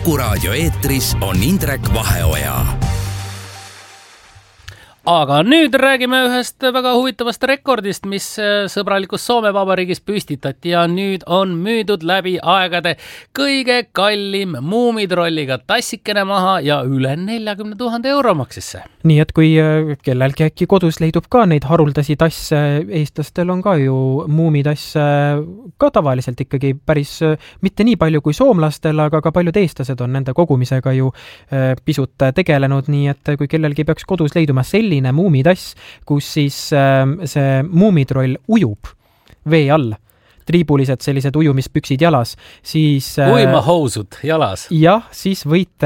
Kuku raadio eetris on Indrek Vaheoja. Aga nüüd räägime ühest väga huvitavast rekordist, mis sõbralikus Soome Vabariigis püstitati ja nüüd on müüdud läbi aegade kõige kallim muumitrolliga tassikene maha ja üle 40 000 euro maksis see. Nii, et kui kellelgi äkki kodus leidub ka neid haruldasi tasse, eestlastel on ka ju muumitasse ka tavaliselt ikkagi päris mitte nii palju kui soomlastel, aga ka paljud eestlased on nende kogumisega ju pisut tegelenud, nii et kui kellelgi peaks kodus leiduma selline muumitass, kus siis see muumitroll ujub vee all, triibulised sellised ujumispüksid jalas, siis uimahousud jalas. Jah, siis võite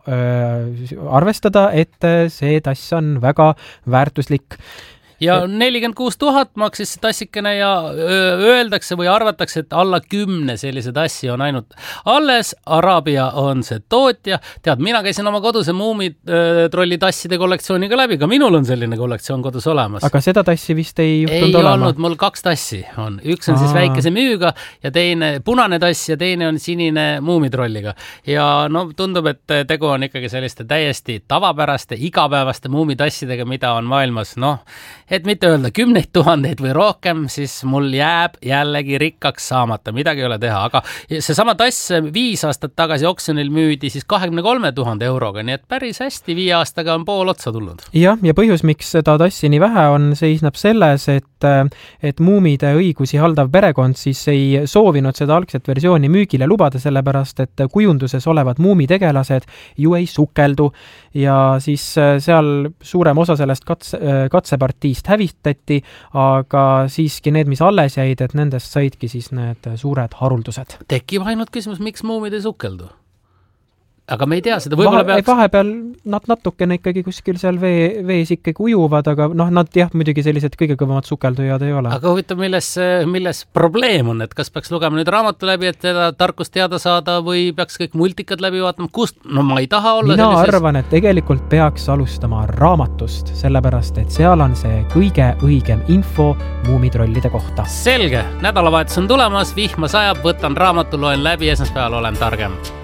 arvestada, et see tass on väga väärtuslik. Ja 46 000 maksis see tassikene ja öeldakse või arvatakse, et alla 10 sellise tassi on ainult alles. Araabia on see tootja. Tead, mina käisin oma koduse muumitrolli tasside kollektsiooniga läbi, ka minul on selline kollektsioon kodus olemas. Aga seda tassi vist ei juhtunud olema? Ei olnud, mul 2 tassi on. Üks on siis väikese müüga ja teine punane tass ja teine on sinine muumitrolliga. Ja no tundub, et tegu on ikkagi selliste täiesti tavapäraste, igapäevaste muumitassidega, mida on maailmas, et mitte öelda 10 000 või rohkem, siis mul jääb jällegi rikkaks saamata, midagi ei ole teha. Aga seesama tass 5 aastat tagasi oksjonil müüdi siis 23 000 euroga, nii et päris hästi 5 aastaga on pool otsa tulnud. Ja põhjus, miks seda tassi nii vähe on, seisneb selles, et muumide õigusi haldav perekond siis ei soovinud seda algset versiooni müügile lubada, sellepärast, et kujunduses olevad muumitegelased ju ei sukeldu ja siis seal suurem osa sellest katsepartiist hävitati, aga siiski need, mis alles jäid, et nendest saidki siis need suured haruldused. Tekib ainult küsimus, miks muumid ei sukeldu? Aga me ei tea seda, vahepeal nad natukene ikkagi kuskil seal vees ikkagi ujuvad, aga nad muidugi sellised kõige kõvemad sukeldujad ei ole. Aga huvitav, milles probleem on, et kas peaks lugema nüüd raamatu läbi, et teda tarkust teada saada või peaks kõik multikad läbi vaatama, kust? Ma ei taha olla Mina arvan, et tegelikult peaks alustama raamatust, sellepärast, et seal on see kõige õigem info muumitrollide kohta. Selge, nädalavahetus on tulemas, vihma sajab, võtan raamatu, loen läbi, esmaspäeval olen targem.